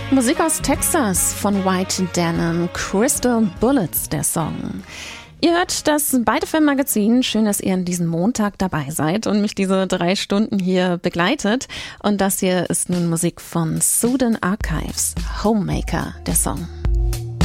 Musik aus Texas von White Denim, Crystal Bullets der Song. Ihr hört das Beide Film Magazin. Schön, dass ihr an diesem Montag dabei seid und mich diese 3 Stunden hier begleitet. Und das hier ist nun Musik von Sudan Archives, Homemaker der Song.